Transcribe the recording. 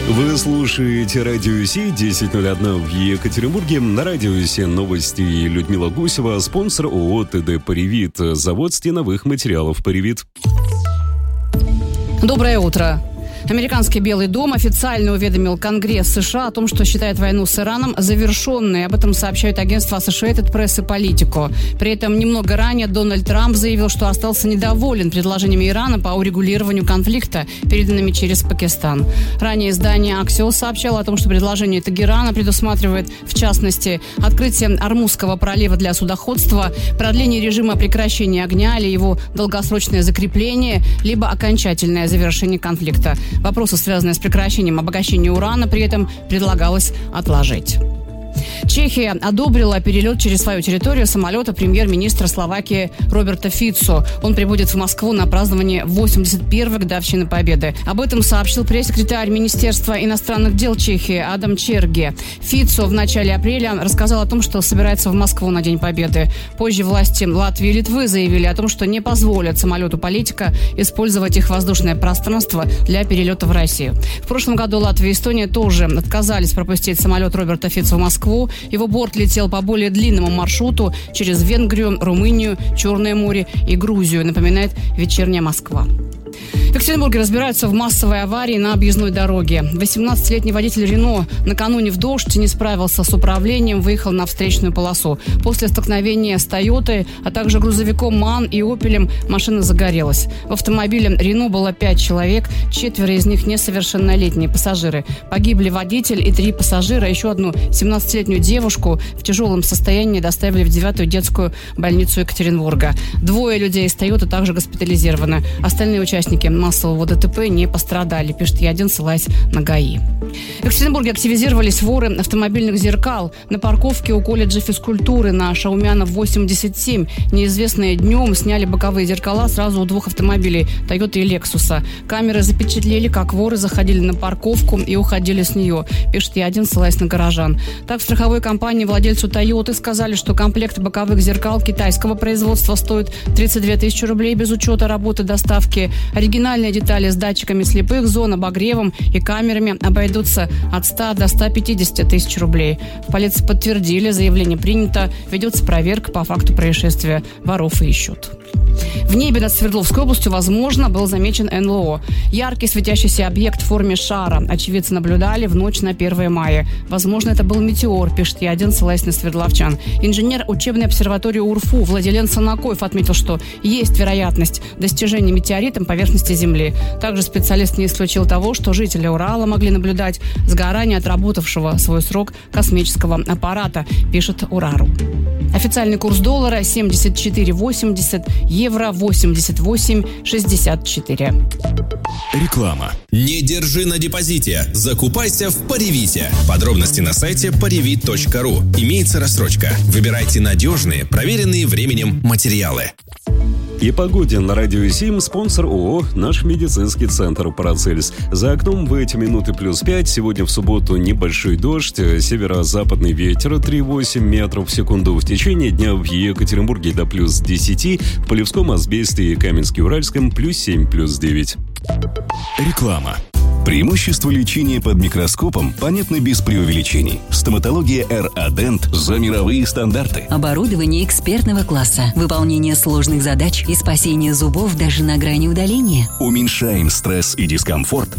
Вы слушаете Радио Си, 10:01 в Екатеринбурге. На Радио Си новости. Людмила Гусева, спонсор ООО ТД «Паривит», завод стеновых материалов «Паривит». Доброе утро. Американский Белый дом официально уведомил Конгресс США о том, что считает войну с Ираном завершенной. Об этом сообщают агентства Associated Press и Politico. При этом немного ранее Дональд Трамп заявил, что остался недоволен предложениями Ирана по урегулированию конфликта, переданными через Пакистан. Ранее издание Axios сообщало о том, что предложение Тегерана предусматривает, в частности, открытие Ормузского пролива для судоходства, продление режима прекращения огня или его долгосрочное закрепление, либо окончательное завершение конфликта. Вопросы, связанные с прекращением обогащения урана, при этом предлагалось отложить. Чехия одобрила перелет через свою территорию самолета премьер-министра Словакии Роберта Фицо. Он прибудет в Москву на празднование 81-й годовщины Победы. Об этом сообщил пресс-секретарь Министерства иностранных дел Чехии Адам Черге. Фицо в начале апреля рассказал о том, что собирается в Москву на День Победы. Позже власти Латвии и Литвы заявили о том, что не позволят самолету политика использовать их воздушное пространство для перелета в Россию. В прошлом году Латвия и Эстония тоже отказались пропустить самолет Роберта Фицо в Москву. Его борт летел по более длинному маршруту через Венгрию, Румынию, Черное море и Грузию, напоминает «Вечерняя Москва». В Екатеринбурге разбираются в массовой аварии на объездной дороге. 18-летний водитель Рено накануне в дождь не справился с управлением, выехал на встречную полосу. После столкновения с Тойотой, а также грузовиком МАН и Опелем машина загорелась. В автомобиле Рено было 5 человек, 4 из них несовершеннолетние пассажиры. Погибли водитель и 3 пассажира, еще одну 17-летнюю девушку в тяжелом состоянии доставили в 9-ю детскую больницу Екатеринбурга. 2 людей из Тойоты также госпитализированы. Остальные участники массового ДТП не пострадали, пишет Е1, ссылаясь на ГАИ. В Екатеринбурге активизировались воры автомобильных зеркал. На парковке у колледжа физкультуры на Шаумянов 87 неизвестные днем сняли боковые зеркала сразу у 2 автомобилей Toyota и Lexus. Камеры запечатлели, как воры заходили на парковку и уходили с нее, пишет Е1, ссылаясь на горожан. Так, в страховой компании владельцу Toyota сказали, что комплект боковых зеркал китайского производства стоит 32 тысячи рублей без учета работы доставки. Оригинальные детали с датчиками слепых зон, обогревом и камерами обойдутся от 100 до 150 тысяч рублей. В полиции подтвердили, заявление принято, ведется проверка по факту происшествия, воров ищут. В небе над Свердловской областью, возможно, был замечен НЛО. Яркий светящийся объект в форме шара. Очевидцы наблюдали в ночь на 1 мая. Возможно, это был метеор, пишет Е1, ссылаясь на свердловчан. Инженер учебной обсерватории УРФУ Владилен Санакоев отметил, что есть вероятность достижения метеоритом поверхности Земли. Также специалист не исключил того, что жители Урала могли наблюдать сгорание отработавшего свой срок космического аппарата, пишет Урару. Официальный курс доллара 74,80, евро 88,64. Реклама. Не держи на депозите. Закупайся в Паривите. Подробности на сайте parivit.ru. Имеется рассрочка. Выбирайте надежные, проверенные временем материалы. И погоде на Радио 7 спонсор ООО «Наш медицинский центр Парацельс». За окном в эти минуты +5. Сегодня в субботу небольшой дождь. Северо-западный ветер 3,8 метров в секунду. В течение дня в Екатеринбурге до +10. В Полевском, Азбесте и Каменске-Уральском +7, +9. Реклама. Преимущества лечения под микроскопом понятны без преувеличений. Стоматология РА-Дент за мировые стандарты. Оборудование экспертного класса, выполнение сложных задач и спасение зубов даже на грани удаления. Уменьшаем стресс и дискомфорт